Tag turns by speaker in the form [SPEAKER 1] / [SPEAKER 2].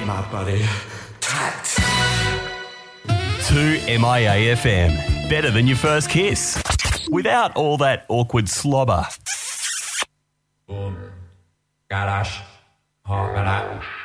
[SPEAKER 1] my buddy. Tat.
[SPEAKER 2] 2MIA FM. Better than your first kiss. Without all that awkward slobber.
[SPEAKER 1] Boom. Garage. Hot,